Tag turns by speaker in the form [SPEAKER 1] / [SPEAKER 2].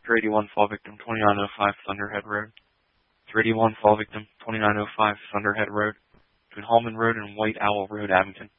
[SPEAKER 1] 381 fall victim, 2905 Thunderhead Road. 381 fall victim, 2905 Thunderhead Road. Between Hallman Road and White Owl Road, Abington.